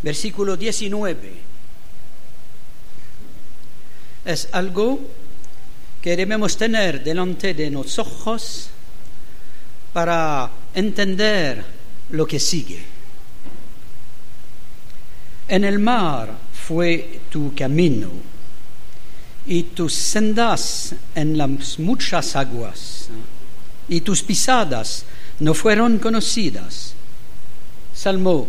versículo 19. Es algo que debemos tener delante de los ojos para entender lo que sigue. En el mar fue tu camino y tus sendas en las muchas aguas, y tus pisadas no fueron conocidas. Salmo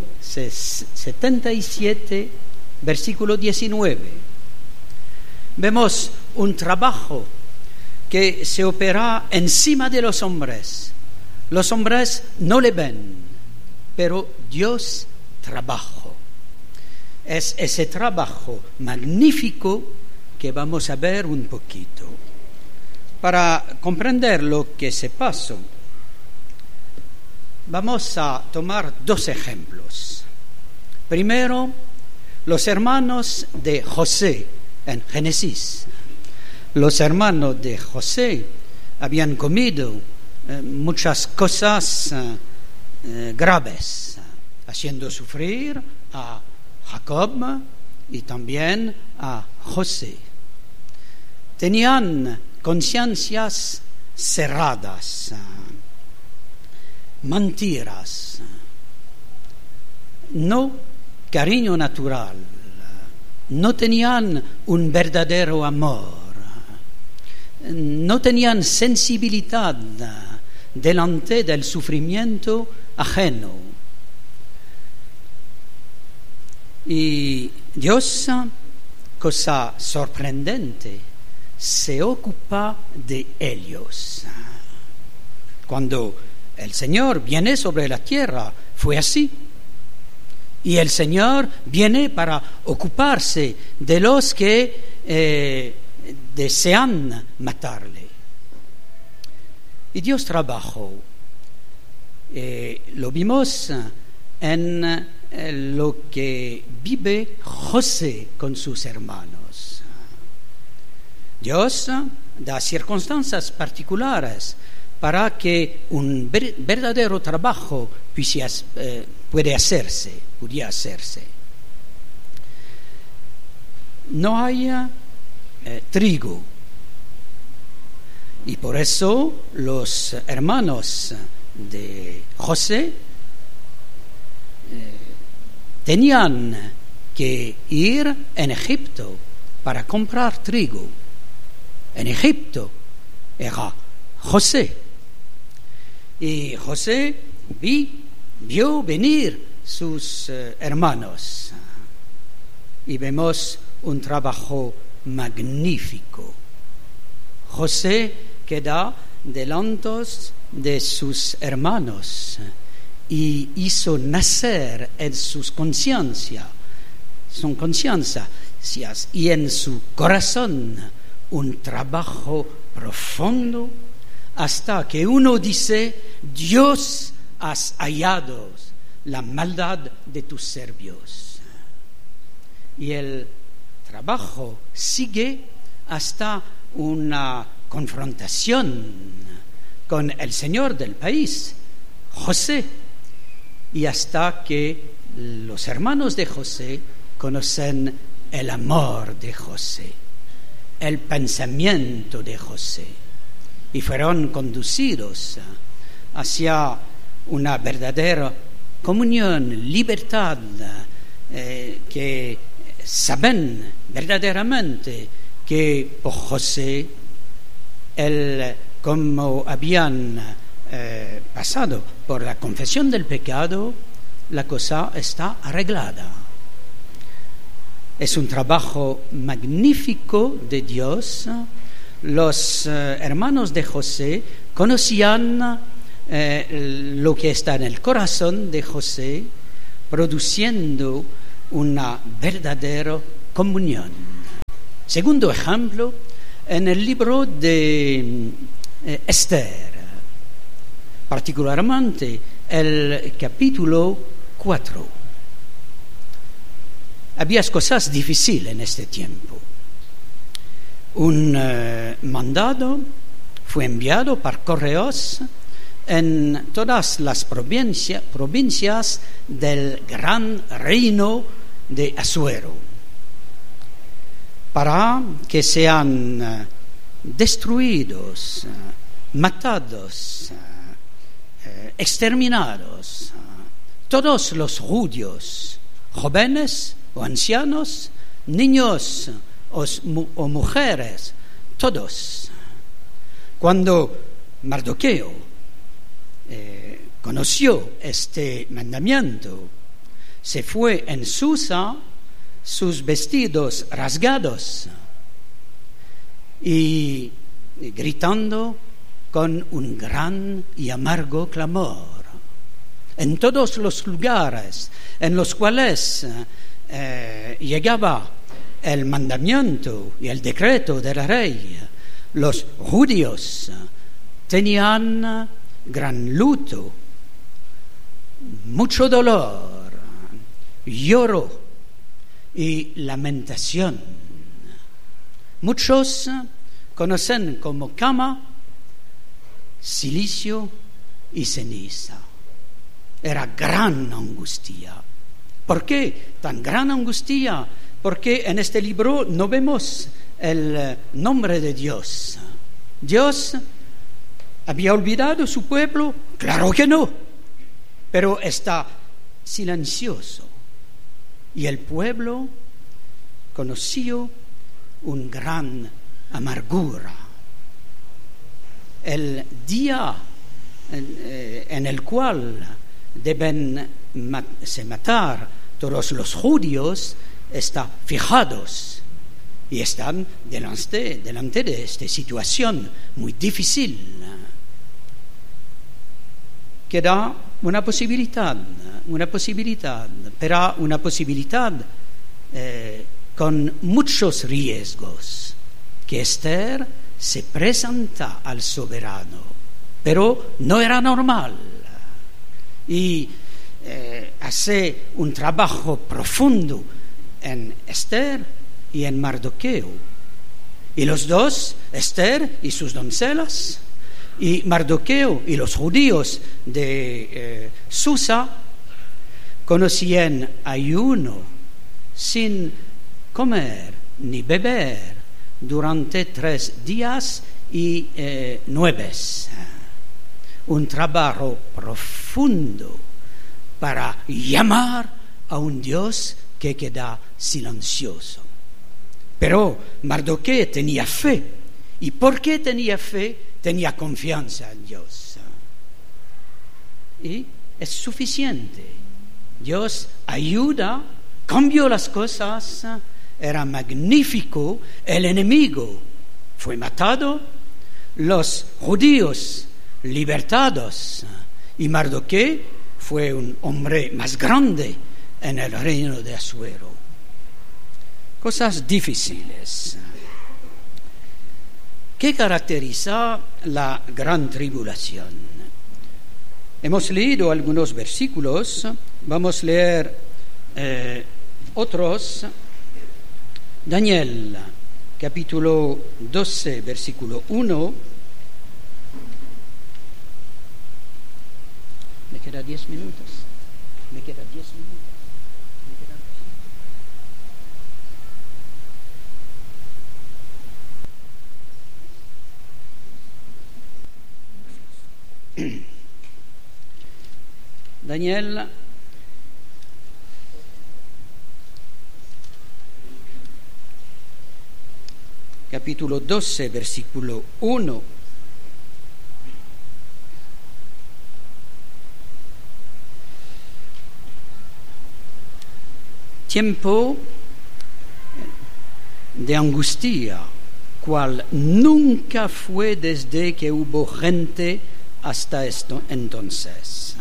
77, versículo 19. Vemos un trabajo que se opera encima de los hombres. Los hombres no le ven, pero Dios trabaja. Es ese trabajo magnífico que vamos a ver un poquito. Para comprender lo que se pasó, vamos a tomar dos ejemplos. Primero, los hermanos de José en Génesis. Los hermanos de José habían comido muchas cosas graves, haciendo sufrir a Jacob y también a José. Tenían conciencias cerradas, mentiras, no cariño natural, no tenían un verdadero amor, no tenían sensibilidad delante del sufrimiento ajeno. Y Dios, cosa sorprendente, se ocupa de ellos. Cuando el Señor viene sobre la tierra, fue así. Y el Señor viene para ocuparse de los que desean matarle. Y Dios trabajó. Lo vimos en lo que vive José con sus hermanos. Dios da circunstancias particulares para que un verdadero trabajo pudiera hacerse. No hay trigo, y por eso los hermanos de José tenían que ir en Egipto para comprar trigo. En Egipto era José. Y José vio venir sus hermanos. Y vemos un trabajo magnífico. José queda delante de sus hermanos y hizo nacer en sus conciencias y en su corazón un trabajo profundo, hasta que uno dice: Dios, has hallado la maldad de tus siervos. Y el trabajo sigue hasta una confrontación con el señor del país, José, y hasta que los hermanos de José conocen el amor de José, el pensamiento de José, y fueron conducidos hacia una verdadera comunión, libertad, que saben verdaderamente que por José, como habían pasado por la confesión del pecado, la cosa está arreglada. Es un trabajo magnífico de Dios. Los hermanos de José conocían lo que está en el corazón de José, produciendo una verdadera comunión. Segundo ejemplo, en el libro de Esther, particularmente el capítulo 4. Había cosas difíciles en este tiempo. Un mandado fue enviado por correos en todas las provincias del gran reino de Asuero, para que sean destruidos, matados, exterminados todos los judíos, jóvenes o ancianos, niños o mujeres, todos. Cuando Mardoqueo conoció este mandamiento, se fue en Susa, sus vestidos rasgados, y gritando con un gran y amargo clamor. En todos los lugares en los cuales llegaba el mandamiento y el decreto del rey, los judíos tenían gran luto, mucho dolor, lloro y lamentación. Muchos conocen como cama, silicio y ceniza. Era gran angustia. ¿Por qué tan gran angustia? Porque en este libro no vemos el nombre de Dios. ¿Dios había olvidado su pueblo? Claro que no. Pero está silencioso. Y el pueblo conoció una gran amargura. El día en el cual deben matar todos los judíos está fijados y están delante de esta situación muy difícil. Queda una posibilidad, pero una posibilidad con muchos riesgos, que Esther se presenta al soberano, pero no era normal. Y hace un trabajo profundo en Esther y en Mardoqueo. Y los dos, Esther y sus doncellas, y Mardoqueo y los judíos de Susa, conocían ayuno sin comer ni beber durante 3 días y 9. Un trabajo profundo para llamar a un Dios que queda silencioso. Pero Mardoqueo tenía fe. ¿Y por qué tenía fe? Tenía confianza en Dios. Y es suficiente. Dios ayuda, cambió las cosas, era magnífico. El enemigo fue matado, los judíos libertados, y Mardoqueo fue un hombre más grande en el reino de Asuero. Cosas difíciles. ¿Qué caracteriza la gran tribulación? Hemos leído algunos versículos, vamos a leer otros. Daniel, capítulo 12, versículo 1. Me queda 10 minutos. Daniel, capítulo 12, versículo 1. Tiempo de angustia, cual nunca fue desde que hubo gente hasta entonces.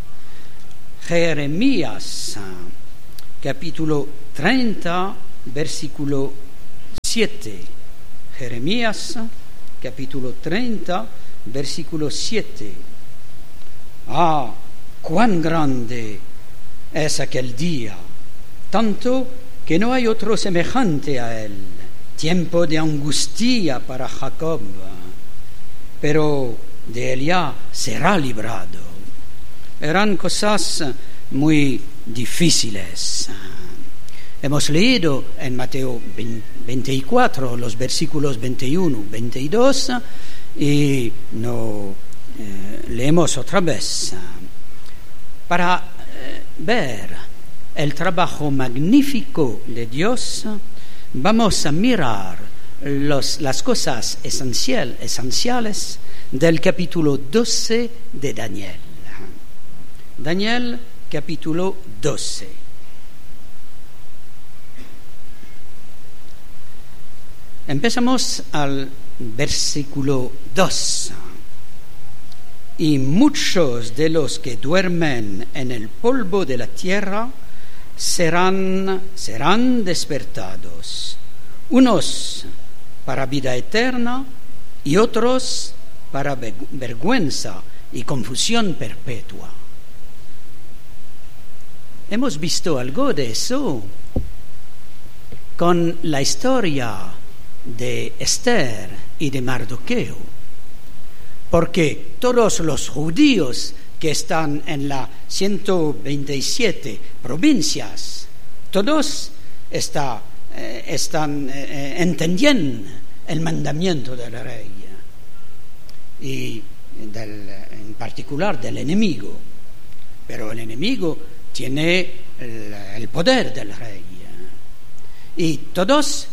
Jeremías, capítulo 30, versículo 7. Jeremías, capítulo 30, versículo 7. Ah, cuán grande es aquel día, tanto que no hay otro semejante a él. Tiempo de angustia para Jacob, pero de él ya será librado. Eran cosas muy difíciles. Hemos leído en Mateo 24 los versículos 21, 22 y no leemos otra vez para ver el trabajo magnífico de Dios. Vamos a mirar las cosas esenciales del capítulo 12 de Daniel. Daniel, capítulo 12. Empezamos al versículo 2. Y muchos de los que duermen en el polvo de la tierra serán despertados, unos para vida eterna y otros para vergüenza y confusión perpetua. Hemos visto algo de eso con la historia de Esther y de Mardoqueo, porque todos los judíos que están en las 127 provincias, todos están entendiendo el mandamiento del rey y en particular del enemigo, pero el enemigo tiene el poder del rey y todos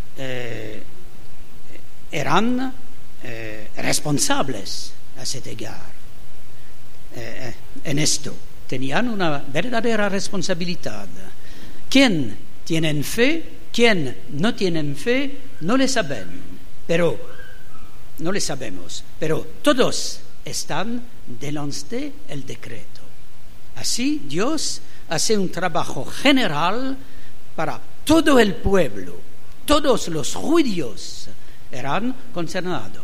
eran responsables a ese llegar. En esto tenían una verdadera responsabilidad. ¿Quién tienen fe? ¿Quién no tienen fe? No le sabemos, pero todos están delante del decreto. Así Dios hace un trabajo general para todo el pueblo. Todos los judíos eran concernados.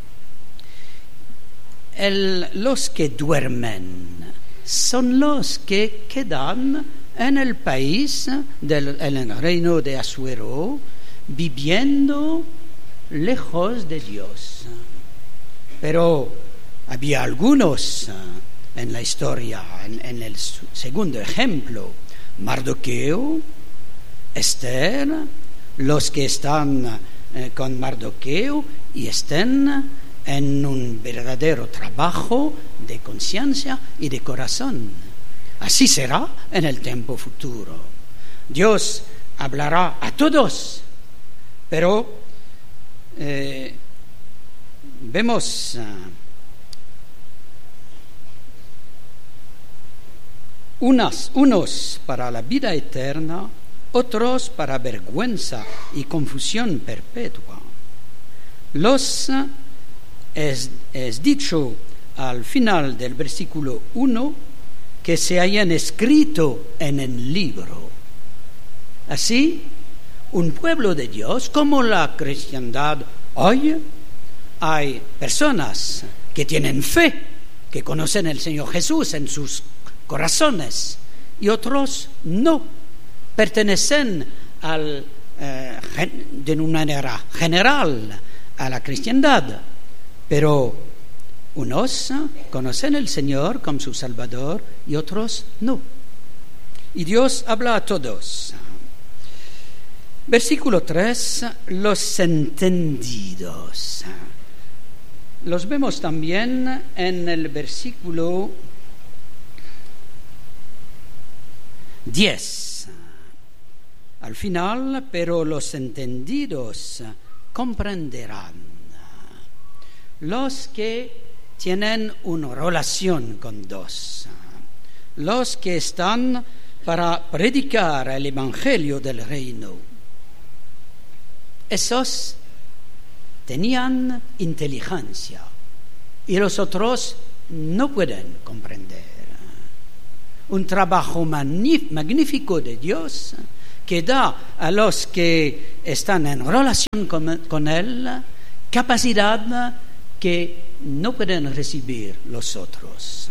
Los que duermen son los que quedan en el país en el reino de Asuero, viviendo lejos de Dios. Pero había algunos en la historia, en el segundo ejemplo, Mardoqueo, Esther, los que están con Mardoqueo y estén en un verdadero trabajo de conciencia y de corazón. Así será en el tiempo futuro. Dios hablará a todos, pero vemos unos para la vida eterna, otros para vergüenza y confusión perpetua. Es dicho al final del versículo 1 que se hayan escrito en el libro. Así, un pueblo de Dios, como la cristiandad hoy, hay personas que tienen fe, que conocen al Señor Jesús en sus corazones, y otros no, pertenecen de una manera general a la cristiandad, pero unos conocen al Señor como su Salvador y otros no. Y Dios habla a todos. Versículo 3, los entendidos. Los vemos también en el versículo 10. Al final, pero los entendidos comprenderán. Los que tienen una relación con Dios, los que están para predicar el Evangelio del Reino, esos tenían inteligencia y los otros no pueden comprender. Un trabajo magnífico de Dios que da a los que están en relación con Él capacidad que no pueden recibir los otros.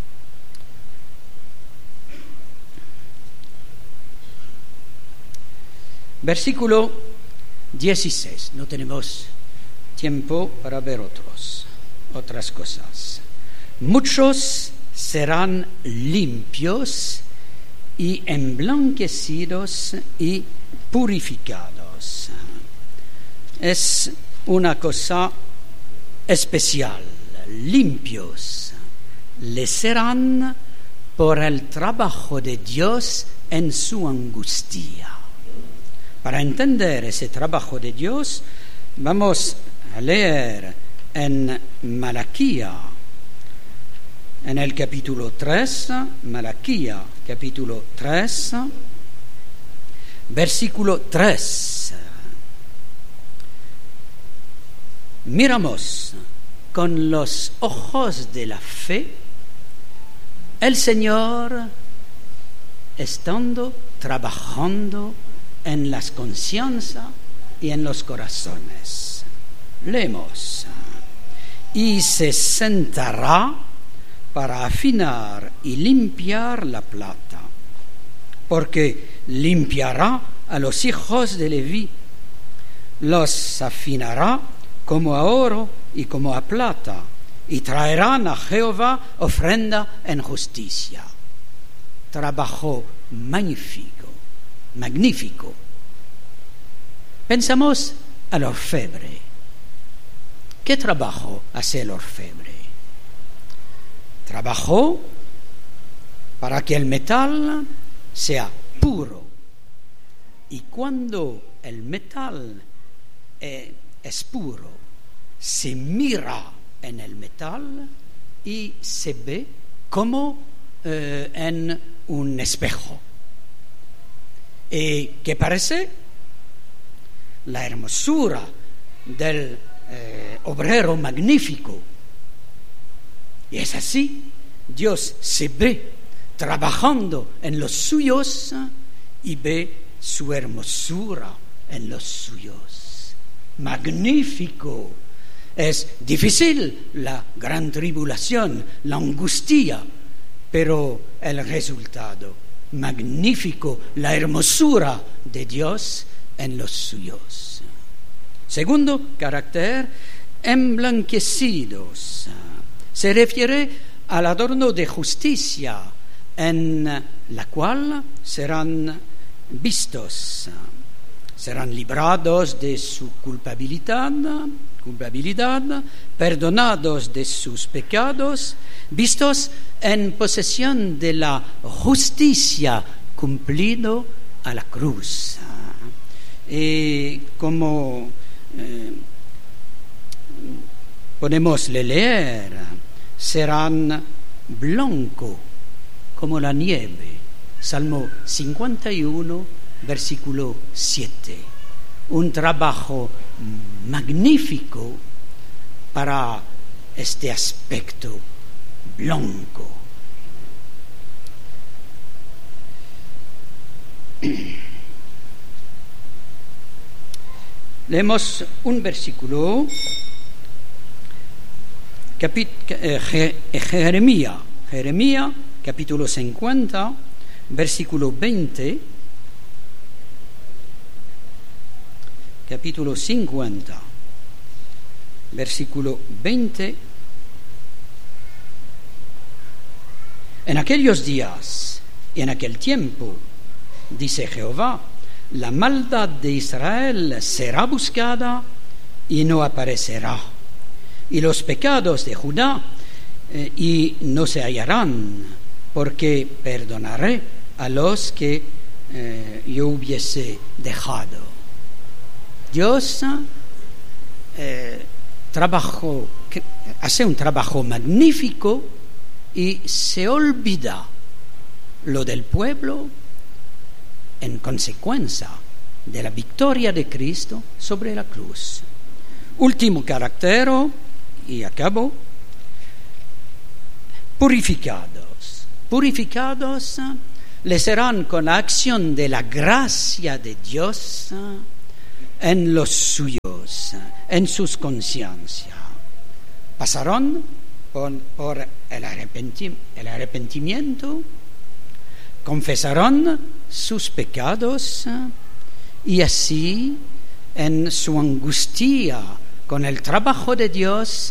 Versículo 16. No tenemos tiempo para ver otras cosas. Muchos serán limpios y emblanquecidos y purificados. Es una cosa especial, limpios. Le serán por el trabajo de Dios en su angustia. Para entender ese trabajo de Dios, vamos a leer en Malaquía, en el capítulo 3, Malaquía, capítulo 3, versículo 3. Miramos con los ojos de la fe el Señor estando trabajando en las conciencias y en los corazones. Leemos: y se sentará para afinar y limpiar la plata, porque limpiará a los hijos de Leví, los afinará como a oro y como a plata, y traerán a Jehová ofrenda en justicia. Trabajo magnífico. Pensamos al orfebre. ¿Qué trabajo hace el orfebre? Trabajó para que el metal sea puro. Y cuando el metal es puro, se mira en el metal y se ve como en un espejo. ¿Y qué parece? La hermosura del obrero magnífico. Y es así, Dios se ve trabajando en los suyos y ve su hermosura en los suyos. Magnífico. Es difícil la gran tribulación, la angustia, pero el resultado magnífico, la hermosura de Dios en los suyos. Segundo carácter, emblanquecidos. Se refiere al adorno de justicia en la cual serán vistos, serán librados de su culpabilidad, perdonados de sus pecados, vistos en posesión de la justicia cumplido a la cruz. Y como podemos leer, serán blanco como la nieve. Salmo 51, versículo 7. Un trabajo magnífico para este aspecto blanco. Leemos un versículo, Jeremías, capítulo 50, versículo 20. Capítulo 50, versículo 20. En aquellos días y en aquel tiempo, dice Jehová, la maldad de Israel será buscada y no aparecerá, y los pecados de Judá y no se hallarán, porque perdonaré a los que yo hubiese dejado. Dios hace un trabajo magnífico y se olvida lo del pueblo en consecuencia de la victoria de Cristo sobre la cruz. Último carácter, y acabo, purificados. Purificados le serán con la acción de la gracia de Dios en los suyos, en sus conciencias. Pasarán por el arrepentimiento, confesarán sus pecados y así en su angustia con el trabajo de Dios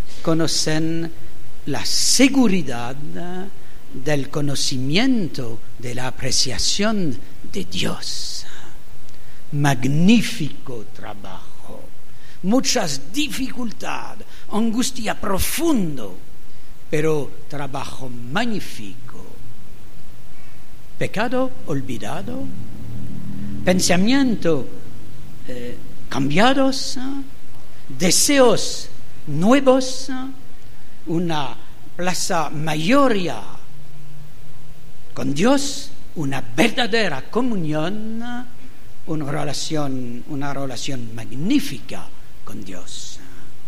conocen la seguridad del conocimiento de la apreciación de Dios. Magnífico trabajo, muchas dificultades, angustia profundo, pero trabajo magnífico. Pecado olvidado, pensamiento cambiados, deseos nuevos, una plaza mayoría con Dios, una verdadera comunión, una relación magnífica con Dios.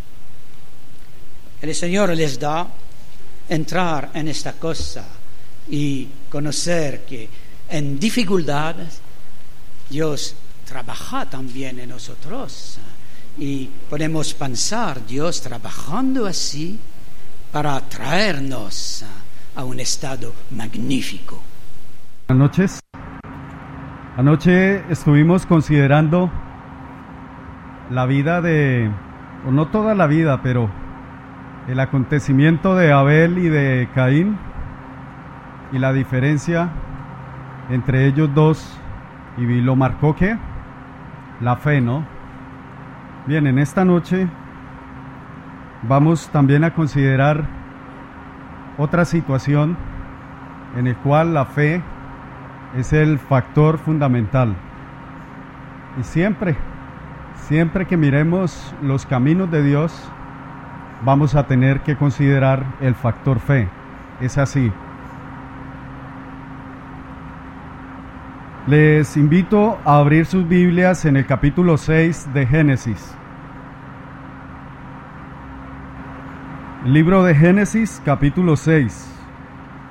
El Señor les da entrar en esta cosa y conocer que en dificultades Dios trabaja también en nosotros, y podemos pensar Dios trabajando así para traernos a un estado magnífico. Buenas noches. Anoche estuvimos considerando la vida o no toda la vida, pero el acontecimiento de Abel y de Caín y la diferencia entre ellos dos, y lo marcó ¿qué? La fe, ¿no? Bien, en esta noche vamos también a considerar otra situación en la cual la fe es el factor fundamental. Y siempre que miremos los caminos de Dios, vamos a tener que considerar el factor fe. Es así. Les invito a abrir sus Biblias en el capítulo 6 de Génesis. Libro de Génesis, capítulo 6.